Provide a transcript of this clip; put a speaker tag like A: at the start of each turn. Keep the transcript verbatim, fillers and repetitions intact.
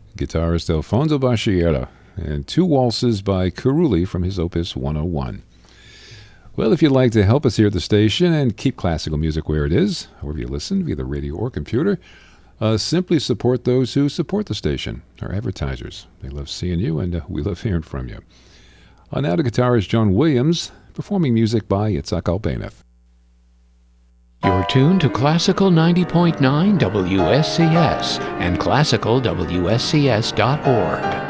A: guitarist Alfonso Basciera, and two waltzes by Carulli from his Opus one oh one. Well, if you'd like to help us here at the station and keep classical music where it is, wherever you listen, via the radio or computer, uh, simply support those who support the station, our advertisers. They love seeing you, and uh, we love hearing from you. Uh, now to guitarist John Williams, performing music by Itzhak Albeniz.
B: You're tuned to Classical ninety point nine W S C S and classical W S C S dot org.